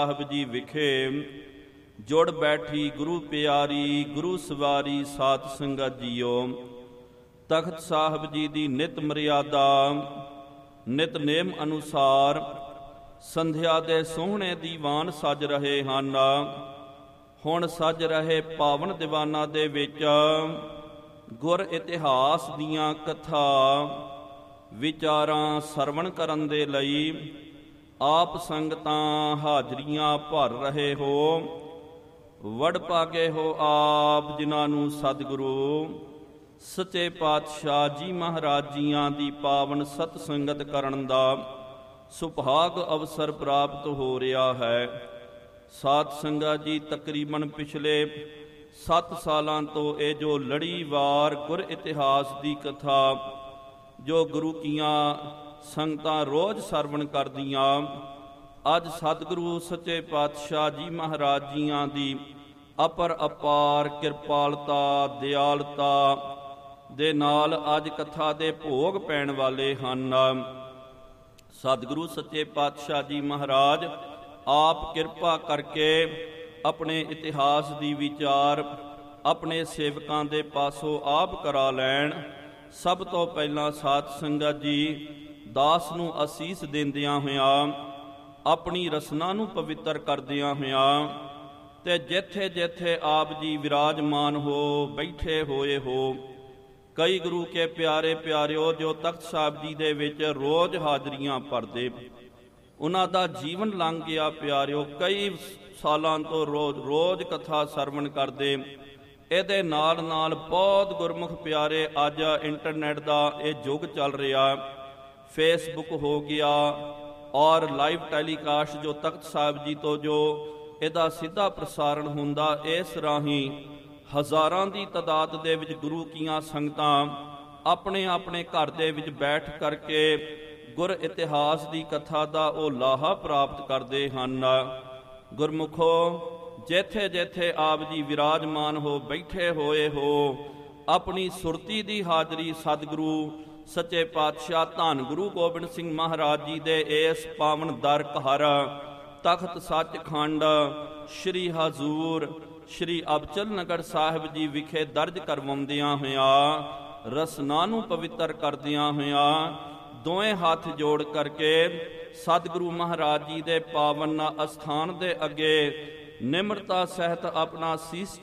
ਸਾਹਿਬ ਜੀ ਵਿਖੇ ਜੁੜ ਬੈਠੀ ਗੁਰੂ ਪਿਆਰੀ ਗੁਰੂ ਸਵਾਰੀ ਸਾਧ ਸੰਗਤ ਜੀਓ। ਤਖਤ ਸਾਹਿਬ ਜੀ ਦੀ ਨਿਤ ਮਰਿਆਦਾ ਨਿਤਨੇਮ ਅਨੁਸਾਰ ਸੰਧਿਆ ਦੇ ਸੋਹਣੇ ਦੀਵਾਨ ਸਜ ਰਹੇ ਹਨ। ਹੁਣ ਸਜ ਰਹੇ ਪਾਵਨ ਦੀਵਾਨਾਂ ਦੇ ਵਿੱਚ ਗੁਰ ਇਤਿਹਾਸ ਦੀਆਂ ਕਥਾ ਵਿਚਾਰਾਂ ਸਰਵਣ ਕਰਨ ਦੇ ਲਈ ਆਪ ਸੰਗਤਾਂ ਹਾਜ਼ਰੀਆਂ ਭਰ ਰਹੇ ਹੋ। ਵਡ ਭਾਗੇ ਹੋ ਆਪ ਜਿਨ੍ਹਾਂ ਨੂੰ ਸਤਿਗੁਰੂ ਸੱਚੇ ਪਾਤਸ਼ਾਹ ਜੀ ਮਹਾਰਾਜ ਜੀਆਂ ਦੀ ਪਾਵਨ ਸਤ ਸੰਗਤ ਕਰਨ ਦਾ ਸੁਭਾਗ ਅਵਸਰ ਪ੍ਰਾਪਤ ਹੋ ਰਿਹਾ ਹੈ। ਸਾਧ ਸੰਗਤ ਜੀ ਤਕਰੀਬਨ ਪਿਛਲੇ 7 ਸਾਲਾਂ ਤੋਂ ਇਹ ਜੋ ਲੜੀਵਾਰ ਗੁਰ ਇਤਿਹਾਸ ਦੀ ਕਥਾ ਜੋ ਗੁਰੂ ਕੀਆਂ ਸੰਗਤਾਂ ਰੋਜ਼ ਸਰਵਣ ਕਰਦੀਆਂ, ਅੱਜ ਸਤਿਗੁਰੂ ਸੱਚੇ ਪਾਤਸ਼ਾਹ ਜੀ ਮਹਾਰਾਜ ਜੀਆਂ ਦੀ ਅਪਰ ਅਪਾਰ ਕਿਰਪਾਲਤਾ ਦਿਆਲਤਾ ਦੇ ਨਾਲ ਅੱਜ ਕਥਾ ਦੇ ਭੋਗ ਪੈਣ ਵਾਲੇ ਹਨ। ਸਤਿਗੁਰੂ ਸੱਚੇ ਪਾਤਸ਼ਾਹ ਜੀ ਮਹਾਰਾਜ ਆਪ ਕਿਰਪਾ ਕਰਕੇ ਆਪਣੇ ਇਤਿਹਾਸ ਦੀ ਵਿਚਾਰ ਆਪਣੇ ਸੇਵਕਾਂ ਦੇ ਪਾਸੋਂ ਆਪ ਕਰਾ ਲੈਣ। ਸਭ ਤੋਂ ਪਹਿਲਾਂ ਸਾਧ ਸੰਗਤ ਜੀ ਦਾਸ ਨੂੰ ਅਸੀਸ ਦਿੰਦਿਆਂ ਹੋਇਆਂ ਆਪਣੀ ਰਸਨਾ ਨੂੰ ਪਵਿੱਤਰ ਕਰਦਿਆਂ ਹੋਇਆਂ ਤੇ ਜਿੱਥੇ ਜਿੱਥੇ ਆਪ ਜੀ ਵਿਰਾਜਮਾਨ ਹੋ ਬੈਠੇ ਹੋਏ ਹੋ, ਕਈ ਗੁਰੂ ਕੇ ਪਿਆਰੇ ਪਿਆਰਿਓ ਜੋ ਤਖਤ ਸਾਹਿਬ ਜੀ ਦੇ ਵਿੱਚ ਰੋਜ਼ ਹਾਜ਼ਰੀਆਂ ਭਰਦੇ, ਉਹਨਾਂ ਦਾ ਜੀਵਨ ਲੰਘ ਗਿਆ ਪਿਆਰਿਓ, ਕਈ ਸਾਲਾਂ ਤੋਂ ਰੋਜ਼ ਕਥਾ ਸਰਵਣ ਕਰਦੇ। ਇਹਦੇ ਨਾਲ ਨਾਲ ਬਹੁਤ ਗੁਰਮੁਖ ਪਿਆਰੇ ਅੱਜ ਇੰਟਰਨੈਟ ਦਾ ਇਹ ਯੁੱਗ ਚੱਲ ਰਿਹਾ, ਫੇਸਬੁੱਕ ਹੋ ਗਿਆ ਔਰ ਲਾਈਵ ਟੈਲੀਕਾਸਟ ਜੋ ਤਖਤ ਸਾਹਿਬ ਜੀ ਤੋਂ ਜੋ ਇਹਦਾ ਸਿੱਧਾ ਪ੍ਰਸਾਰਣ ਹੁੰਦਾ, ਇਸ ਰਾਹੀਂ ਹਜ਼ਾਰਾਂ ਦੀ ਤਾਦਾਦ ਦੇ ਵਿੱਚ ਗੁਰੂ ਕੀਆਂ ਸੰਗਤਾਂ ਆਪਣੇ ਆਪਣੇ ਘਰ ਦੇ ਵਿੱਚ ਬੈਠ ਕਰਕੇ ਗੁਰ ਇਤਿਹਾਸ ਦੀ ਕਥਾ ਦਾ ਉਹ ਲਾਹਾ ਪ੍ਰਾਪਤ ਕਰਦੇ ਹਨ। ਗੁਰਮੁਖੋ, ਜਿੱਥੇ ਜਿੱਥੇ ਆਪ ਜੀ ਵਿਰਾਜਮਾਨ ਹੋ ਬੈਠੇ ਹੋਏ ਹੋ, ਆਪਣੀ ਸੁਰਤੀ ਦੀ ਹਾਜ਼ਰੀ ਸਤਿਗੁਰੂ ਸੱਚੇ ਪਾਤਸ਼ਾਹ ਧੰਨ ਗੁਰੂ ਗੋਬਿੰਦ ਸਿੰਘ ਮਹਾਰਾਜ ਜੀ ਦੇ ਇਸ ਪਾਵਨ ਦਰ ਘਰ ਤਖਤ ਸੱਚਖੰਡ ਸ਼੍ਰੀ ਹਜ਼ੂਰ ਸ਼੍ਰੀ ਅਬਚਲ ਨਗਰ ਸਾਹਿਬ ਜੀ ਵਿਖੇ ਦਰਜ ਕਰਵਾਉਂਦਿਆਂ ਹੋਇਆਂ ਰਸਨਾ ਨੂੰ ਪਵਿੱਤਰ ਕਰਦਿਆਂ ਹੋਇਆਂ ਦੋਵੇਂ ਹੱਥ ਜੋੜ ਕਰਕੇ ਸਤਿਗੁਰੂ ਮਹਾਰਾਜ ਜੀ ਦੇ ਪਾਵਨ ਅਸਥਾਨ ਦੇ ਅੱਗੇ ਨਿਮਰਤਾ ਸਹਿਤ ਆਪਣਾ ਸੀਸ